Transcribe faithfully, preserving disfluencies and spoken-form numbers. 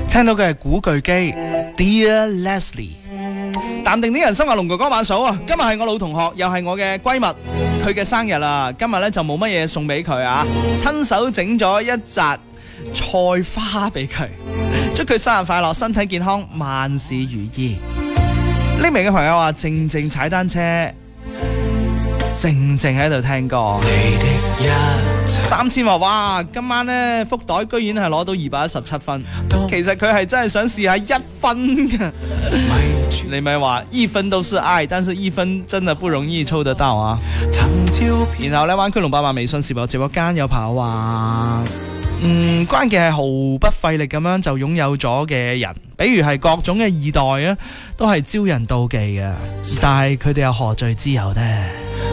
聽到嘅係古巨基 Dear Leslie。淡定啲人生話龍哥哥晚嫂啊，今日係我老同學，又係我嘅閨蜜，佢嘅生日啦。今日咧就冇乜嘢送俾佢啊，親手整咗一紮菜花俾佢，祝佢生日快樂，身體健康，萬事如意。呢名嘅朋友話靜靜踩單車，靜靜喺度聽歌。三千話哇，今晚呢福袋居然係攞到二百一十七分，其實佢係真係想試下一分嘅。你咪話一分都是愛，但是一分真的不容易抽得到啊。然後呢，灣區龍爸爸微信視頻直播間有朋友話，嗯，關鍵係毫不費力咁樣就擁有咗嘅人，比如係各種嘅二代啊，都係招人妒忌嘅，但係佢哋有何罪之有呢？